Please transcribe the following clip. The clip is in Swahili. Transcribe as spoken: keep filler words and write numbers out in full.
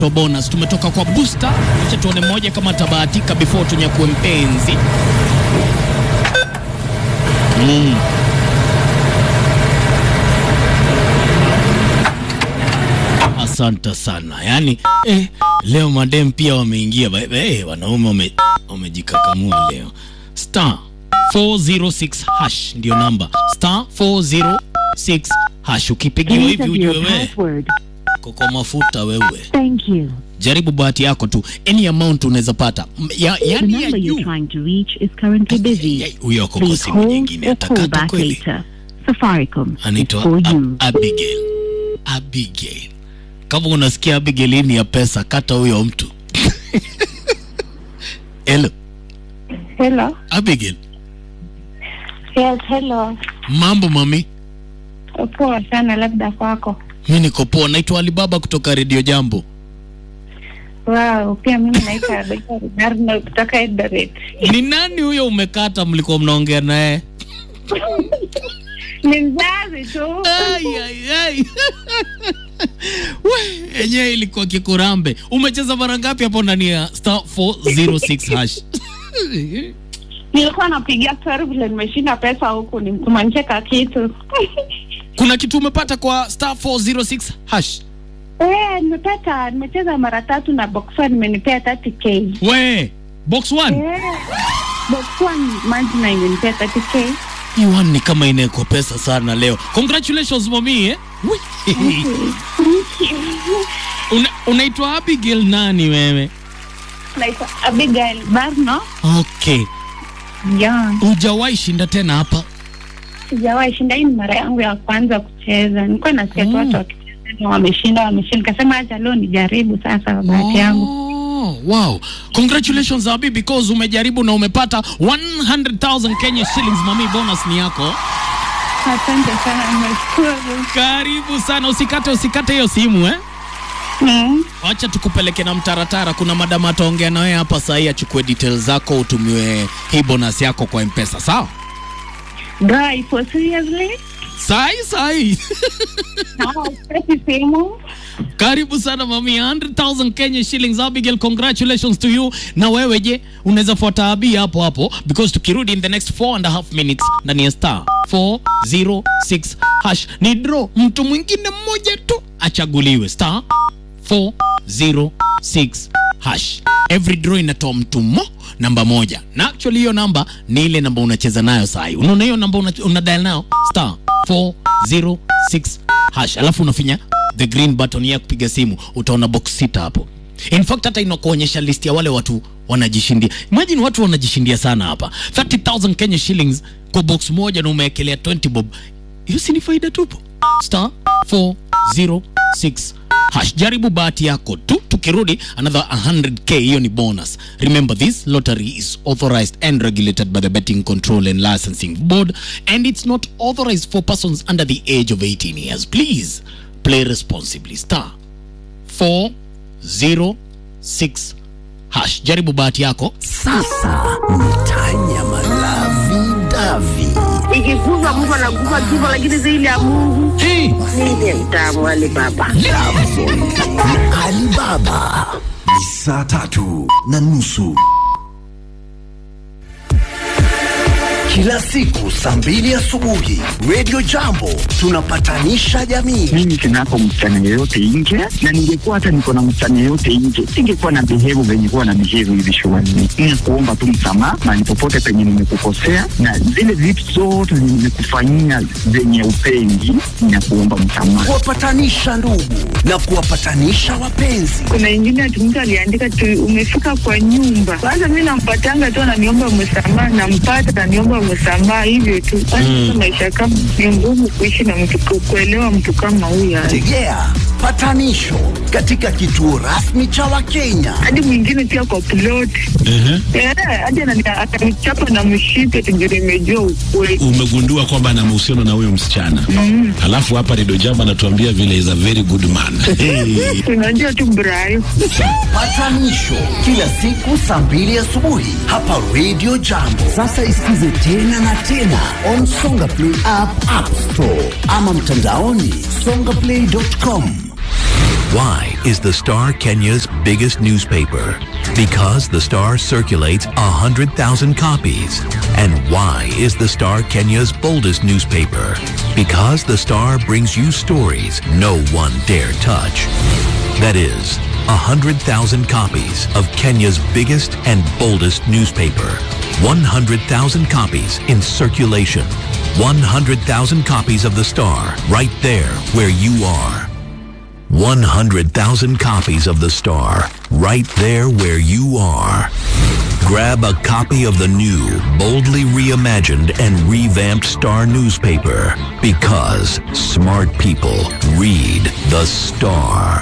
bonus. Tumetoka kwa booster, acha tuone moja kama tabahatika before tunyakue mpenzi. Mm. Asante sana. Yaani eh, leo madem pia wameingia. Eh, wanaume wame wamejikakamua leo. Star four zero six hash ndio namba. Star four zero six hash. Ukipigiwa hivi ujue wewe kwa mafuta wewe. Thank you. Jaribu bahati yako tu. Any amount unaweza pata. Ya, yani the number ya you're trying to reach is currently busy. Huyo kwa kwa simu nyingine atakata kweli. Safaricom. Anaitwa Abigail. Abigail. Kama unasikia Abigail ni ya pesa, kata huyo mtu. Hello. Hello. Abigail. Yes, hello. Mambo mami? Poa sana, labda kwako. Mimi niko poa, naitwa Alibaba kutoka Radio Jambo. Wow, pia mimi naitwa Alibaba kutoka Eldoret. Ni nani huyo umekata mlikuwa mnaongea naye? Ni mzazi tu. Ai ai ai. Wewe, yenyewe ilikuwa kikurambe. Umecheza mara ngapi hapo ndani ya star four zero six hash? Nilikuwa napigia story vile nimeshinda pesa huku ni mtumancheka kitu. Kuna kitu umepata kwa star four zero six hash? Eh, nimepata, nimecheza mara tatu na box one imenipea thirty k. We, box one? Eh, box one manji imenipea thirty k. Yuan ni kama ineko pesa sana leo. Congratulations mami eh? Una, unaitwa Abigail nani wewe? Naitwa Abigail Barno. Okay. Yeah. Hujawahi shinda tena hapa? Sijawahi shinda, hii ni mara yangu ya kwanza kucheza. Nilikuwa nasikia oh. watu wakicheza wameshinda wameshinda. Nikasema acha leo nijaribu sasa bahati yangu. Oh, wow. Congratulations Abi, because umejaribu na umepata one hundred thousand Kenya shillings mami, bonus ni yako. Asante sana, nimeshukuru. Karibu sana, usikate usikate hiyo simu eh? Mm. Acha tukupeleke na mtaratara. Kuna madam ataongea na wewe hapa sasa, achukue details zako utumiwe hii bonus yako kwa M-Pesa, sawa? Guy, for seriously? Sai sai. Now, simu. Karibu sana mami, one hundred thousand Kenya shillings. Abigail, congratulations to you. Na wewe je, unaweza fuata Abi hapo hapo, because tukirudi in the next four and a half minutes ndani ya star four zero six hash ni draw, mtu mwingine mmoja tu achaguliwe. Star four zero six hash. Every draw inatoa mtu mo namba moja. Na actually hiyo namba ni ile namba unacheza nayo sasa. Unaona hiyo namba una, una dial nayo star four zero six hash. Alafu unafinya the green button ya kupiga simu, utaona box sita hapo. In fact hata inakuonyesha list ya wale watu wanajishindia. Imagine watu wanajishindia sana hapa. thirty thousand Kenya shillings kwa box moja na umeekelea twenty bob. Hiyo si ni faida tupo. Star four zero six hash. Jaribu bahati yako tu. Tukirudi another one hundred k, hiyo ni bonus. Remember, this lottery is authorized and regulated by the Betting Control and Licensing Board, and it's not authorized for persons under the age of eighteen years. Please play responsibly. Star four zero six hash. Jaribu bahati yako. Sasa mtanya malavi davi. Ikikuza Mungu anakupa kifo, lakini zile ya Mungu. Hey. Ndiye mtamu Alibaba. Alibaba. Ni saa tatu na nusu. Kila siku saa mbili asubuhi Radio Jambo tunapatanisha jamii. Mimi kinako msichana yeyote nje, na ningekuwa hata niko na msichana yeyote nje, singekuwa na behave venye kuwa na behave hivi shuleni. Ni kuomba tu msamaha mahali popote penye nimekukosea, na zile vitu zote nimekufanyia zenye upenzi, na kuomba msamaha. Kuwapatanisha ndugu na kuwapatanisha wapenzi. Kuna ingine ati mtu aliandika tu umefika kwa nyumba. Kwanza mimi nampatanga tu ananiomba msamaha, nampata ananiomba msamaha, hivyo tu. Basi maisha kama ni ngumu kuishi na mtu, kuelewa mtu kama huyu. Tegea patanisho katika kituo rasmi cha Wakenya. Hadi mwingine pia kwa plot. Eh eh, hadi ananichapa na mshipe ndio nimejua ukweli. Umegundua kwamba ana mahusiano na huyo msichana. Mm. Alafu hapa Radio Jambo anatuambia vile is a very good man. Unajua tu Brian. Patanisho kila siku saa mbili asubuhi hapa Radio Jambo. Sasa isikize tena na tena on Songa Play app, App Store ama mtandaoni songaplay dot com. Why is the Star Kenya's biggest newspaper? Because the Star circulates one hundred thousand copies. And why is the Star Kenya's boldest newspaper? Because the Star brings you stories no one dare touch. That is, one hundred thousand copies of Kenya's biggest and boldest newspaper. one hundred thousand copies in circulation. one hundred thousand copies of the Star right there where you are. one hundred thousand copies of the Star right there where you are. Grab a copy of the new, boldly reimagined and revamped Star newspaper because smart people read the Star.